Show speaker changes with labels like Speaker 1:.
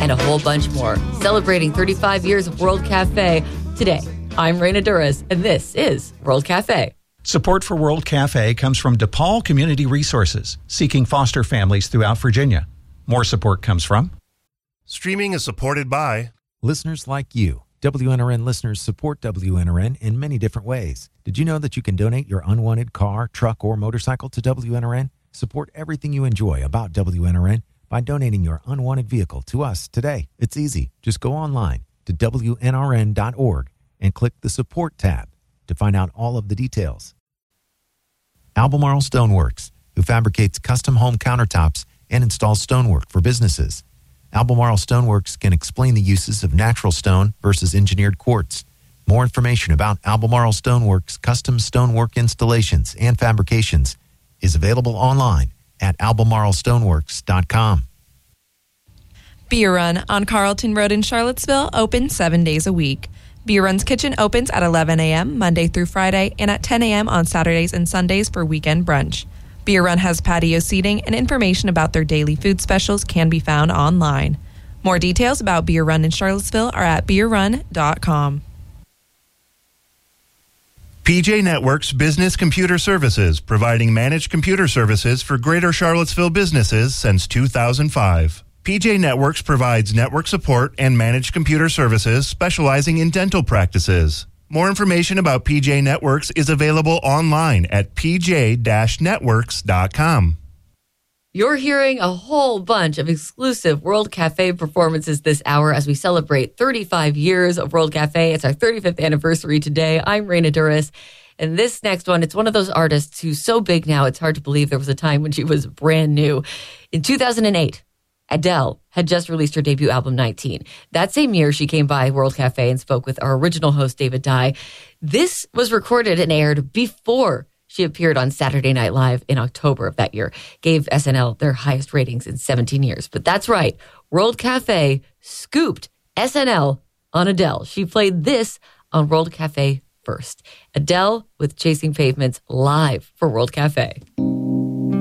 Speaker 1: and a whole bunch more. Celebrating 35 years of World Cafe. Today, I'm Raina Duras, and this is World Cafe.
Speaker 2: Support for World Cafe comes from DePaul Community Resources, seeking foster families throughout Virginia. More support comes from...
Speaker 3: Streaming is supported by...
Speaker 4: Listeners like you. WNRN listeners support WNRN in many different ways. Did you know that you can donate your unwanted car, truck, or motorcycle to WNRN? Support everything you enjoy about WNRN by donating your unwanted vehicle to us today. It's easy. Just go online to WNRN.org and click the Support tab to find out all of the details. Albemarle Stoneworks, who fabricates custom home countertops and installs stonework for businesses. Albemarle Stoneworks can explain the uses of natural stone versus engineered quartz. More information about Albemarle Stoneworks custom stonework installations and fabrications is available online at albemarlestoneworks.com.
Speaker 5: Beer Run on Carlton Road in Charlottesville, open 7 days a week. Beer Run's kitchen opens at 11 a.m. Monday through Friday and at 10 a.m. on Saturdays and Sundays for weekend brunch. Beer Run has patio seating, and information about their daily food specials can be found online. More details about Beer Run in Charlottesville are at beerrun.com.
Speaker 3: PJ Networks Business Computer Services, providing managed computer services for Greater Charlottesville businesses since 2005. PJ Networks provides network support and managed computer services specializing in dental practices. More information about PJ Networks is available online at pj-networks.com.
Speaker 1: You're hearing a whole bunch of exclusive World Cafe performances this hour as we celebrate 35 years of World Cafe. It's our 35th anniversary today. I'm Raina Duras. And this next one, it's one of those artists who's so big now, it's hard to believe there was a time when she was brand new. In 2008, Adele had just released her debut album, 19. That same year, she came by World Cafe and spoke with our original host, David Dye. This was recorded and aired before she appeared on Saturday Night Live in October of that year. Gave SNL their highest ratings in 17 years. But that's right, World Cafe scooped SNL on Adele. She played this on World Cafe first. Adele with Chasing Pavements live for World Cafe.